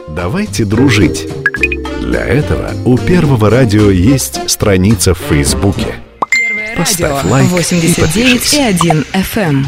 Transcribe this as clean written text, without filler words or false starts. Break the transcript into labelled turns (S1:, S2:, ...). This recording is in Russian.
S1: Давайте дружить. Для этого у Первого радио есть страница в Фейсбуке.
S2: Первое
S1: Поставь
S2: радио
S1: лайк и
S2: 89,1 FM.